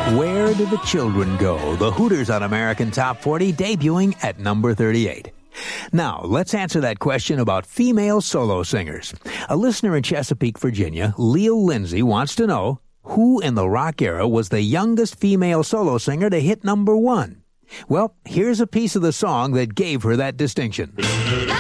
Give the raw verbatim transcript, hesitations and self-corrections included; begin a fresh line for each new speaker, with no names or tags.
Where Did the Children Go? The Hooters on American Top forty, debuting at number thirty-eight. Now, let's answer that question about female solo singers. A listener in Chesapeake, Virginia, Leo Lindsay, wants to know who in the rock era was the youngest female solo singer to hit number one. Well, here's a piece of the song that gave her that distinction.